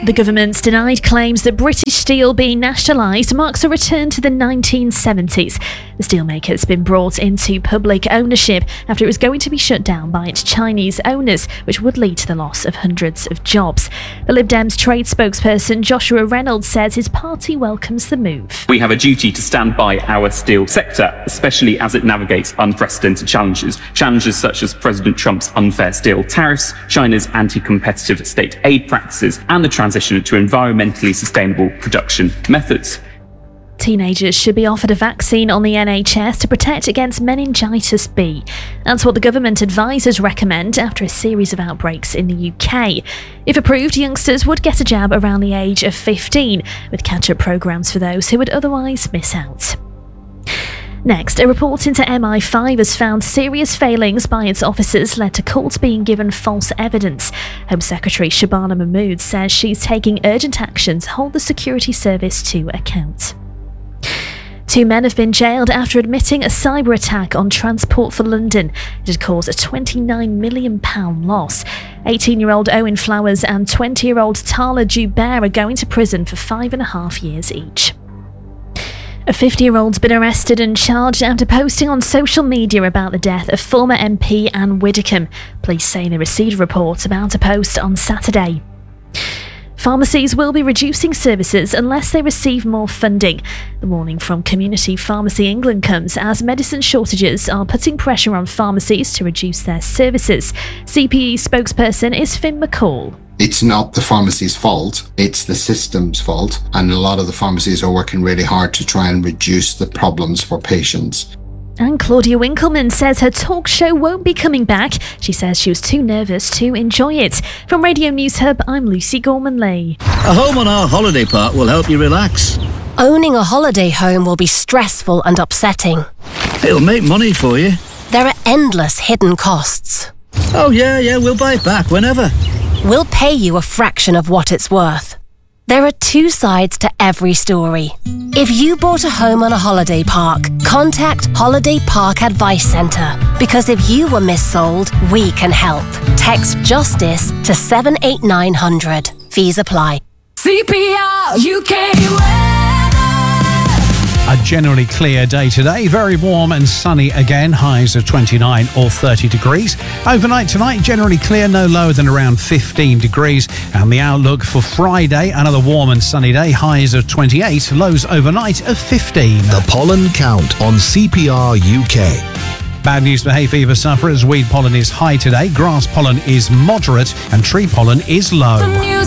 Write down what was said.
The government's denied claims that British Steel being nationalised marks a return to the 1970s. The steelmaker's been brought into public ownership after it was going to be shut down by its Chinese owners, which would lead to the loss of hundreds of jobs. The Lib Dems trade spokesperson Joshua Reynolds says his party welcomes the move. We have a duty to stand by our steel sector, especially as it navigates unprecedented challenges such as President Trump's unfair steel tariffs, China's anti-competitive state aid practices, and the transition to environmentally sustainable production methods. Teenagers should be offered a vaccine on the NHS to protect against meningitis B. That's what the government advisors recommend after a series of outbreaks in the UK. If approved, youngsters would get a jab around the age of 15, with catch-up programmes for those who would otherwise miss out. Next, a report into MI5 has found serious failings by its officers led to courts being given false evidence. Home Secretary Shabana Mahmood says she's taking urgent action to hold the security service to account. 2 men have been jailed after admitting a cyber attack on Transport for London. It had caused a £29 million loss. 18-year-old Owen Flowers and 20-year-old Tala Joubert are going to prison for 5.5 years each. A 50-year-old's been arrested and charged after posting on social media about the death of former MP Anne Widdecombe. Police say they received a report about a post on Saturday. Pharmacies will be reducing services unless they receive more funding. The warning from Community Pharmacy England comes as medicine shortages are putting pressure on pharmacies to reduce their services. CPE spokesperson is Finn McCall. It's not the pharmacy's fault, it's the system's fault, and a lot of the pharmacies are working really hard to try and reduce the problems for patients. And Claudia Winkleman says her talk show won't be coming back. She says she was too nervous to enjoy it. From Radio News Hub, I'm Lucy Gorman-Lee. A home on our holiday park will help you relax. Owning a holiday home will be stressful and upsetting. It'll make money for you. There are endless hidden costs. Oh yeah, we'll buy it back whenever. We'll pay you a fraction of what it's worth. There are 2 sides to every story. If you bought a home on a holiday park, contact Holiday Park Advice Centre. Because if you were missold, we can help. Text JUSTICE to 78900. Fees apply. CPR UK. A generally clear day today, very warm and sunny again, highs of 29 or 30 degrees. Overnight tonight, generally clear, no lower than around 15 degrees. And the outlook for Friday, another warm and sunny day, highs of 28, lows overnight of 15. The pollen count on CPR UK. Bad news for hay fever sufferers. Weed pollen is high today, grass pollen is moderate and tree pollen is low.